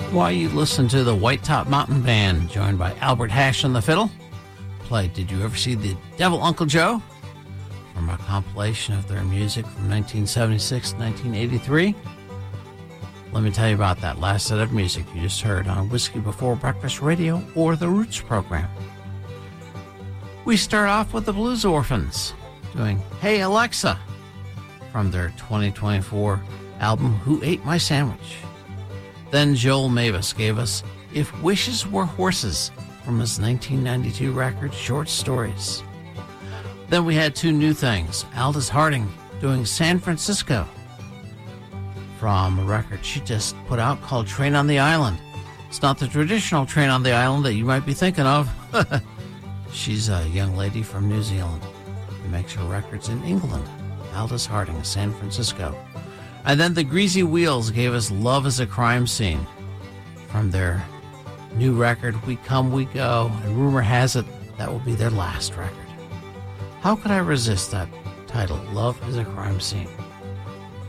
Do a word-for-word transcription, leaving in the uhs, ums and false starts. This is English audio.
While you listen to the White Top Mountain Band, joined by Albert Hash on the fiddle, play Did You Ever See the Devil Uncle Joe? From a compilation of their music from nineteen seventy-six to nineteen eighty-three. Let me tell you about that last set of music you just heard on Whiskey Before Breakfast Radio or the Roots program. We start off with the Blues Orphans doing Hey Alexa from their twenty twenty-four album Who Ate My Sandwich. Then Joel Mavis gave us If Wishes Were Horses from his nineteen ninety-two record Short Stories. Then we had two new things. Aldous Harding doing San Francisco from a record she just put out called Train on the Island. It's not the traditional Train on the Island that you might be thinking of. She's a young lady from New Zealand who makes her records in England. Aldous Harding, San Francisco. And then the Greasy Wheels gave us Love is a Crime Scene from their new record, We Come, We Go, and rumor has it that will be their last record. How could I resist that title, Love is a Crime Scene?